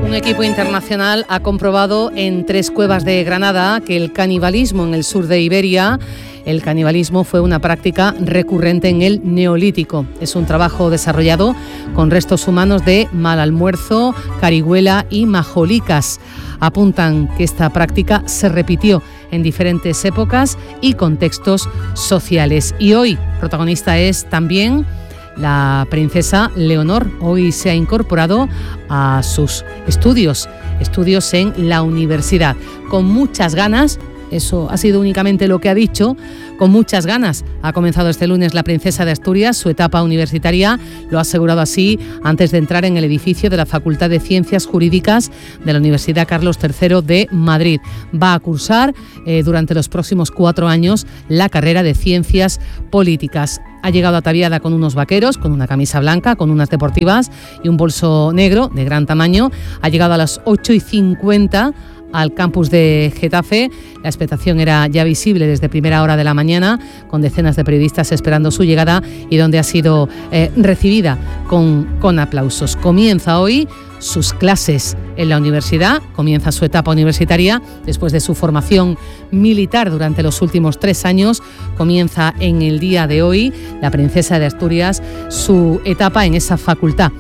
Un equipo internacional ha comprobado en 3 cuevas de Granada que el canibalismo en el sur de Iberia, el canibalismo fue una práctica recurrente en el Neolítico. Es un trabajo desarrollado con restos humanos de Malalmuerzo, Carihuela y Majolicas. Apuntan que esta práctica se repitió en diferentes épocas y contextos sociales. Y hoy protagonista es también la princesa Leonor. Hoy se ha incorporado a sus estudios en la universidad. Con muchas ganas, eso ha sido únicamente lo que ha dicho, con muchas ganas ha comenzado este lunes la princesa de Asturias su etapa universitaria. Lo ha asegurado así antes de entrar en el edificio de la Facultad de Ciencias Jurídicas de la Universidad Carlos III de Madrid. Va a cursar durante los próximos 4 años la carrera de Ciencias Políticas. Ha llegado ataviada con unos vaqueros, con una camisa blanca, con unas deportivas y un bolso negro de gran tamaño. Ha llegado a las 8:50 al campus de Getafe. La expectación era ya visible desde primera hora de la mañana, con decenas de periodistas esperando su llegada y donde ha sido recibida con aplausos. Comienza hoy sus clases en la universidad, comienza su etapa universitaria después de su formación militar durante los últimos 3 años. Comienza en el día de hoy la princesa de Asturias su etapa en esa facultad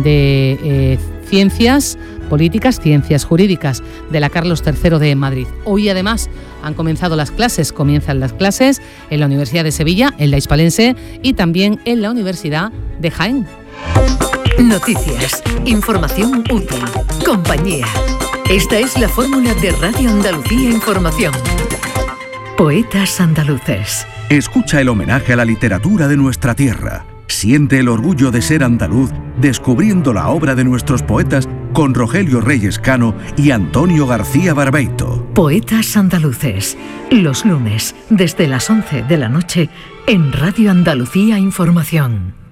de Ciencias Políticas, Ciencias Jurídicas de la Carlos III de Madrid. Hoy además comienzan las clases en la Universidad de Sevilla, en la Hispalense y también en la Universidad de Jaén. Noticias, información útil, compañía. Esta es la fórmula de Radio Andalucía Información. Poetas andaluces. Escucha el homenaje a la literatura de nuestra tierra. Siente el orgullo de ser andaluz descubriendo la obra de nuestros poetas con Rogelio Reyes Cano y Antonio García Barbeito. Poetas andaluces, los lunes desde las 11 de la noche en Radio Andalucía Información.